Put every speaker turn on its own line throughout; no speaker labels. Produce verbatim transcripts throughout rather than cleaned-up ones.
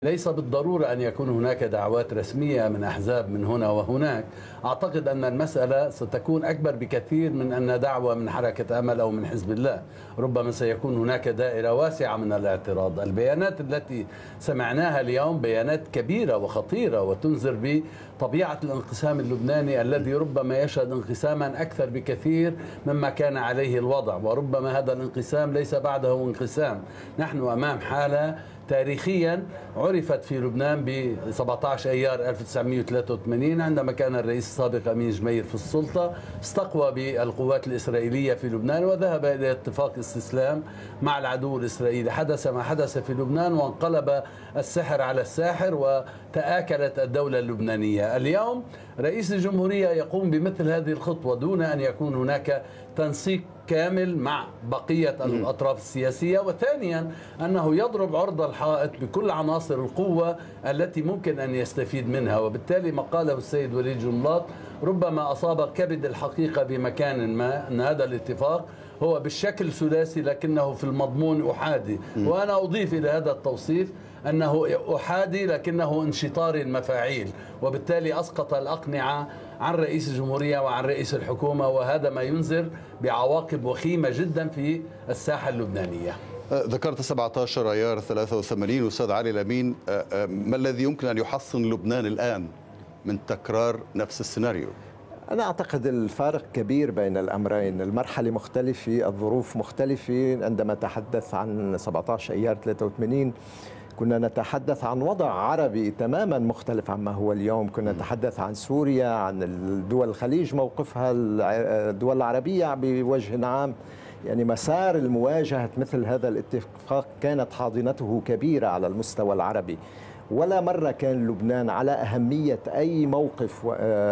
ليس بالضرورة أن يكون هناك دعوات رسمية من أحزاب من هنا وهناك. أعتقد أن المسألة ستكون أكبر بكثير من أن دعوة من حركة أمل أو من حزب الله. ربما سيكون هناك دائرة واسعة من الاعتراض. البيانات التي سمعناها اليوم بيانات كبيرة وخطيرة وتنذر بطبيعة الانقسام اللبناني الذي ربما يشهد انقساما أكثر بكثير مما كان عليه الوضع، وربما هذا الانقسام ليس بعده انقسام. نحن أمام حالة تاريخيا عرفت في لبنان ب سبعة عشر أيار ألف وتسعمئة وثلاثة وثمانين عندما كان الرئيس السابق أمين جمير في السلطة، استقوى بالقوات الإسرائيلية في لبنان وذهب إلى اتفاق استسلام مع العدو الإسرائيلي. حدث ما حدث في لبنان وانقلب السحر على الساحر وتآكلت الدولة اللبنانية. اليوم رئيس الجمهورية يقوم بمثل هذه الخطوة دون أن يكون هناك تنسيق كامل مع بقية الأطراف السياسية، وثانيا أنه يضرب عرض الحائط بكل عناصر القوة التي ممكن أن يستفيد منها. وبالتالي ما قاله السيد وليد جنبلاط ربما أصاب كبد الحقيقة بمكان ما، أن هذا الاتفاق هو بالشكل ثلاثي لكنه في المضمون أحادي. وأنا أضيف إلى هذا التوصيف أنه أحادي لكنه انشطار المفاعيل، وبالتالي أسقط الأقنعة عن رئيس الجمهورية وعن رئيس الحكومة، وهذا ما ينذر بعواقب وخيمة جدا في الساحة اللبنانية.
ذكرت سبعة عشر أيار ثلاثة وثمانين أستاذ علي الأمين، ما الذي يمكن أن يحصن لبنان الآن من تكرار نفس السيناريو؟
أنا أعتقد الفارق كبير بين الأمرين، المرحلة مختلفة، الظروف مختلفة. عندما تحدث عن سبعة عشر أيار ثلاثة وثمانين كنا نتحدث عن وضع عربي تماما مختلف عما هو اليوم. كنا نتحدث عن سوريا، عن الدول الخليج موقفها، الدول العربية بوجه عام. يعني مسار المواجهة مثل هذا الاتفاق كانت حاضنته كبيرة على المستوى العربي. ولا مرة كان لبنان على أهمية أي موقف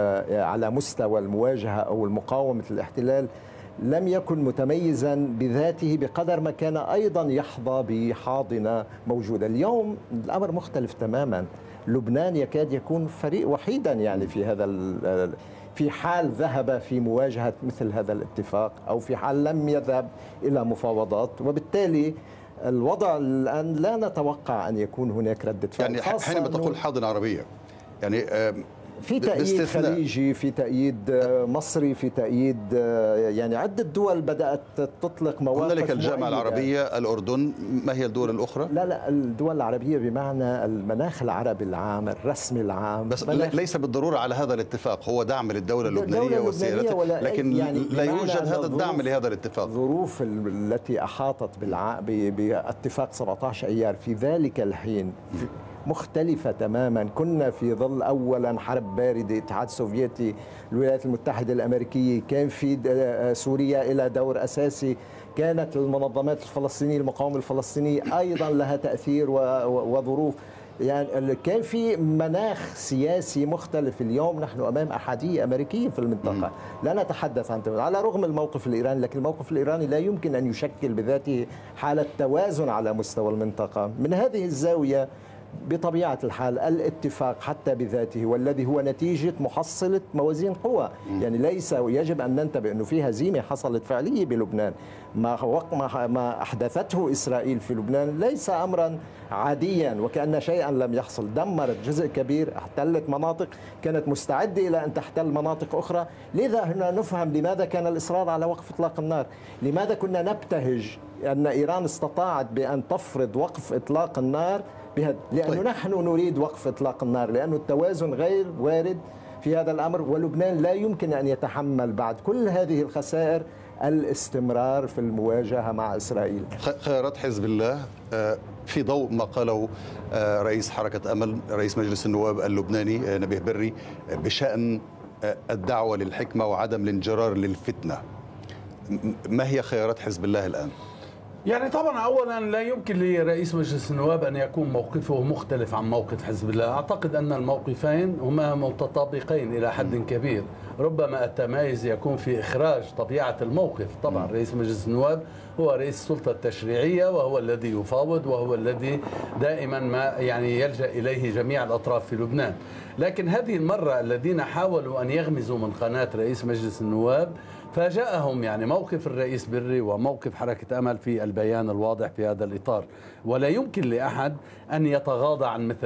على مستوى المواجهة أو المقاومة الاحتلال لم يكن متميزا بذاته بقدر ما كان أيضا يحظى بحاضنة موجودة. اليوم الأمر مختلف تماما. لبنان يكاد يكون فريق وحيدا يعني في هذا في حال ذهب في مواجهة مثل هذا الاتفاق أو في حال لم يذهب إلى مفاوضات، وبالتالي الوضع الآن لا نتوقع أن يكون هناك ردة فعل.
يعني حينما تقول حاضنة عربية يعني
في تأييد خليجي، في تأييد مصري، في تأييد يعني عدة دول بدأت تطلق مواقف.
هنالك الجامعة العربية، الأردن، ما هي الدول الأخرى؟
لا لا الدول العربية بمعنى المناخ العربي العام، الرسمي العام،
بس ليس بالضرورة على هذا الاتفاق. هو دعم للدولة اللبنانية وسيادتها، لكن يعني لا يوجد هذا الدعم لهذا الاتفاق.
الظروف التي أحاطت بالع... باتفاق سبعة عشر أيار في ذلك الحين مختلفة تماما. كنا في ظل أولا حرب باردة، الاتحاد السوفيتي، الولايات المتحدة الأمريكية، كان في سوريا إلى دور أساسي، كانت المنظمات الفلسطينية، المقاومة الفلسطينية أيضا لها تأثير وظروف. يعني كان في مناخ سياسي مختلف. اليوم نحن أمام أحادية أمريكية في المنطقة، لا نتحدث عن على رغم الموقف الإيراني، لكن الموقف الإيراني لا يمكن أن يشكل بذاته حالة توازن على مستوى المنطقة. من هذه الزاوية بطبيعة الحال الاتفاق حتى بذاته والذي هو نتيجة محصلة موازين قوى، يعني ليس يجب أن ننتبه أنه في هزيمة حصلت فعلية بلبنان. ما ما أحدثته إسرائيل في لبنان ليس أمرا عاديا وكأن شيئا لم يحصل. دمرت جزء كبير، احتلت مناطق، كانت مستعدة إلى أن تحتل مناطق أخرى. لذا هنا نفهم لماذا كان الإصرار على وقف إطلاق النار. لماذا كنا نبتهج أن إيران استطاعت بأن تفرض وقف إطلاق النار بهذا؟ لأنه طيب. نحن نريد وقف إطلاق النار، لأنه التوازن غير وارد في هذا الأمر، ولبنان لا يمكن أن يتحمل بعد كل هذه الخسائر الاستمرار في المواجهة مع إسرائيل.
خيارات حزب الله في ضوء ما قاله رئيس حركة أمل رئيس مجلس النواب اللبناني نبيه بري بشأن الدعوة للحكمة وعدم الانجرار للفتنة، ما هي خيارات حزب الله الآن؟
يعني طبعا اولا لا يمكن لرئيس مجلس النواب ان يكون موقفه مختلف عن موقف حزب الله. اعتقد ان الموقفين هما متطابقين الى حد كبير. ربما التمايز يكون في اخراج طبيعه الموقف. طبعا رئيس مجلس النواب هو رئيس السلطه التشريعيه وهو الذي يفاوض وهو الذي دائما ما يعني يلجا اليه جميع الاطراف في لبنان. لكن هذه المره الذين حاولوا ان يغمزوا من قناه رئيس مجلس النواب فاجأهم يعني موقف الرئيس بري وموقف حركة أمل في البيان الواضح في هذا الإطار، ولا يمكن لأحد أن يتغاضى عن مثل